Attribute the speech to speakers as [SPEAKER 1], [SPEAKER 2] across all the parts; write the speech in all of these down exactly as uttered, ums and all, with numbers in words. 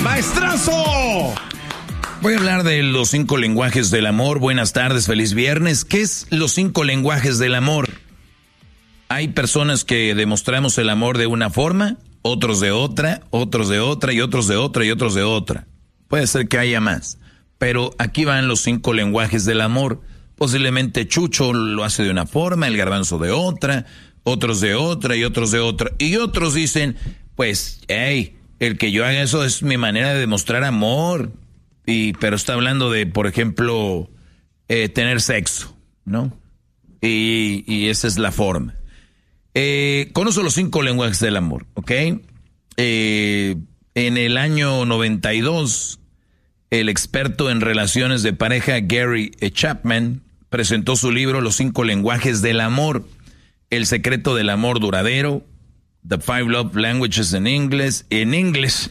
[SPEAKER 1] ¡Maestrazo!
[SPEAKER 2] Voy a hablar de los cinco lenguajes del amor. Buenas tardes, feliz viernes. ¿Qué es los cinco lenguajes del amor? Hay personas que demostramos el amor de una forma, otros de otra, otros de otra y otros de otra y otros de otra. Puede ser que haya más, pero aquí van los cinco lenguajes del amor. Posiblemente Chucho lo hace de una forma, el Garbanzo de otra, otros de otra y otros de otra. Y otros dicen, pues, hey, el que yo haga eso es mi manera de demostrar amor. Y, pero está hablando de, por ejemplo, eh, tener sexo, ¿no? Y, y esa es la forma. Eh, conozco los cinco lenguajes del amor, ¿ok? Eh, en el año noventa y dos, el experto en relaciones de pareja Gary Chapman presentó su libro Los cinco lenguajes del amor, el secreto del amor duradero, The Five Love Languages in English, en inglés,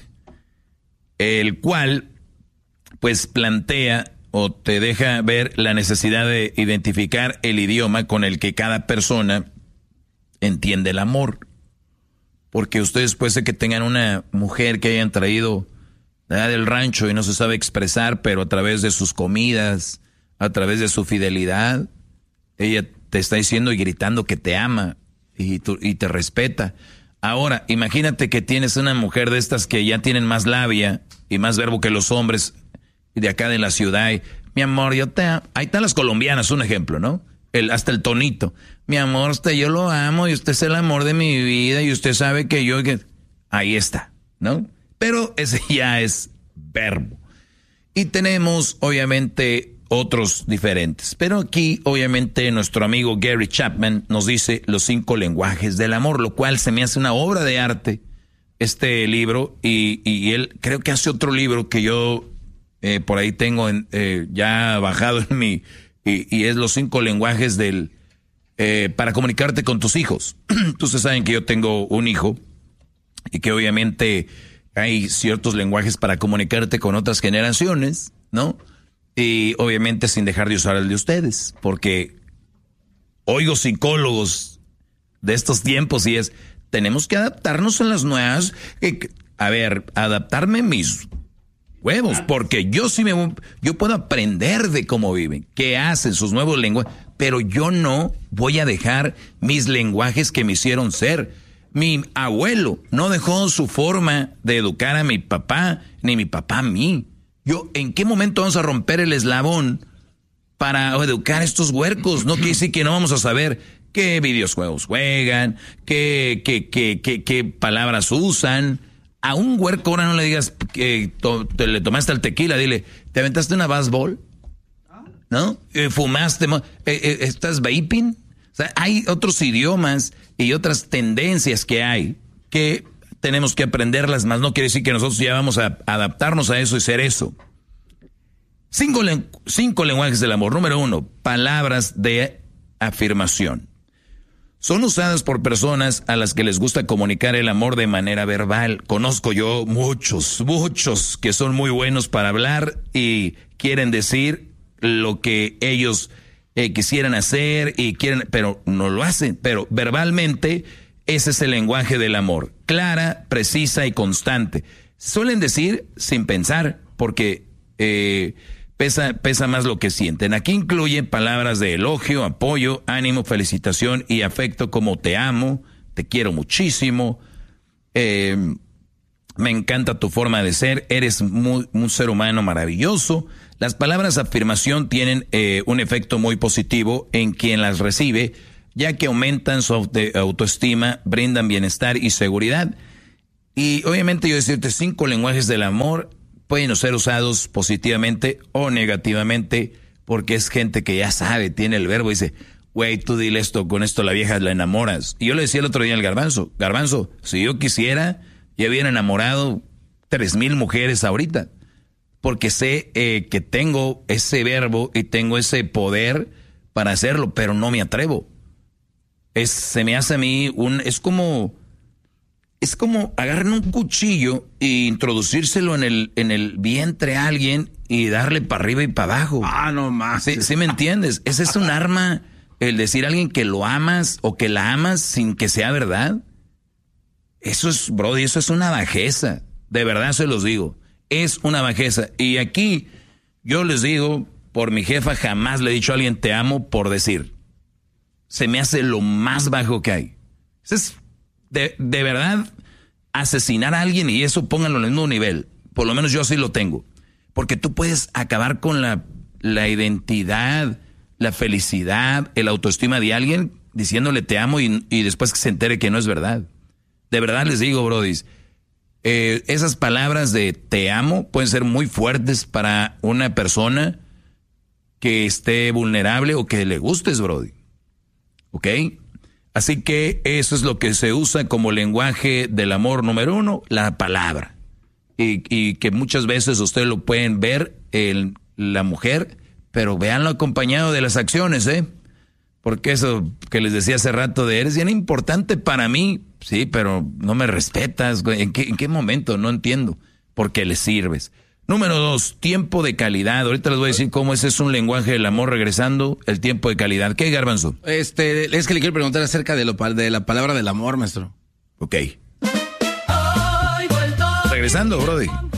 [SPEAKER 2] el cual pues plantea o te deja ver la necesidad de identificar el idioma con el que cada persona entiende el amor. Porque ustedes puede ser que tengan una mujer que hayan traído del rancho y no se sabe expresar, pero a través de sus comidas, a través de su fidelidad, ella te está diciendo y gritando que te ama y, tu, y te respeta. Ahora, imagínate que tienes una mujer de estas que ya tienen más labia y más verbo que los hombres de acá de la ciudad. Y, mi amor, yo te amo. Ahí están las colombianas, un ejemplo, ¿no? El, hasta el tonito. Mi amor, usted yo lo amo y usted es el amor de mi vida y usted sabe que yo... Que... Ahí está, ¿no? Pero ese ya es verbo. Y tenemos, obviamente, otros diferentes. Pero aquí, obviamente, nuestro amigo Gary Chapman nos dice los cinco lenguajes del amor, lo cual se me hace una obra de arte, este libro. Y, y él creo que hace otro libro que yo eh, por ahí tengo en, eh, ya bajado en mi... Y, y es los cinco lenguajes del eh, para comunicarte con tus hijos. Ustedes saben que yo tengo un hijo y que obviamente hay ciertos lenguajes para comunicarte con otras generaciones, ¿no? Y obviamente sin dejar de usar el de ustedes, porque oigo psicólogos de estos tiempos y es, tenemos que adaptarnos a las nuevas. Eh, a ver, adaptarme mis huevos, porque yo sí me yo puedo aprender de cómo viven, qué hacen sus nuevos lenguajes, pero yo no voy a dejar mis lenguajes que me hicieron ser. Mi abuelo no dejó su forma de educar a mi papá, ni mi papá a mí. Yo, ¿en qué momento vamos a romper el eslabón para educar a estos huercos? No quiere decir que no vamos a saber qué videojuegos juegan, qué, qué, qué, qué, qué palabras usan. A un huerco ahora no le digas que to, te le tomaste el tequila, dile, ¿te aventaste una baseball? ¿No? Eh, ¿Fumaste? Eh, eh, ¿Estás vaping? O sea, hay otros idiomas y otras tendencias que hay que tenemos que aprenderlas, más no quiere decir que nosotros ya vamos a adaptarnos a eso y ser eso. Cinco, len- cinco lenguajes del amor. Número uno, palabras de afirmación. Son usadas por personas a las que les gusta comunicar el amor de manera verbal. Conozco yo muchos, muchos que son muy buenos para hablar y quieren decir lo que ellos eh, quisieran hacer y quieren, pero no lo hacen. Pero verbalmente ese es el lenguaje del amor. Clara, precisa y constante. Suelen decir sin pensar porque eh, Pesa, pesa más lo que sienten. Aquí incluyen palabras de elogio, apoyo, ánimo, felicitación y afecto como te amo, te quiero muchísimo, eh, me encanta tu forma de ser, eres muy, un ser humano maravilloso. Las palabras de afirmación tienen eh, un efecto muy positivo en quien las recibe, ya que aumentan su auto, autoestima, brindan bienestar y seguridad. Y obviamente yo decirte cinco lenguajes del amor pueden ser usados positivamente o negativamente, porque es gente que ya sabe, tiene el verbo y dice, güey, tú dile esto, con esto la vieja la enamoras. Y yo le decía el otro día al Garbanzo, Garbanzo, si yo quisiera, ya hubiera enamorado tres mil mujeres ahorita, porque sé eh, que tengo ese verbo y tengo ese poder para hacerlo, pero no me atrevo. Es, se me hace a mí un, es como... Es como agarrar un cuchillo e introducírselo en el, en el vientre a alguien y darle para arriba y para abajo.
[SPEAKER 1] Ah, no más.
[SPEAKER 2] ¿Sí, ¿Sí me entiendes? Ese es un arma, el decir a alguien que lo amas o que la amas sin que sea verdad. Eso es, brody, eso es una bajeza. De verdad se los digo. es una bajeza. Y aquí yo les digo, por mi jefa jamás le he dicho a alguien te amo por decir. Se me hace lo más bajo que hay. Es de, de verdad asesinar a alguien y eso pónganlo en el mismo nivel. Por lo menos yo así lo tengo. Porque tú puedes acabar con la, la identidad, la felicidad, el autoestima de alguien diciéndole te amo y, y después que se entere que no es verdad. De verdad les digo, brodis, eh, esas palabras de te amo pueden ser muy fuertes para una persona que esté vulnerable o que le gustes, brody. ¿Ok? Así que eso es lo que se usa como lenguaje del amor número uno, la palabra. Y, y que muchas veces ustedes lo pueden ver en la mujer, pero véanlo acompañado de las acciones, ¿eh? Porque eso que les decía hace rato de eres bien importante para mí, sí, pero no me respetas. ¿En qué, en qué momento? No entiendo. Porque le sirves. Número dos, tiempo de calidad. Ahorita les voy a decir cómo ese es un lenguaje del amor regresando, el tiempo de calidad. ¿Qué, Garbanzo?
[SPEAKER 1] Este, es que le quiero preguntar acerca de, lo, de la palabra del amor, maestro.
[SPEAKER 2] Ok. Regresando, brody.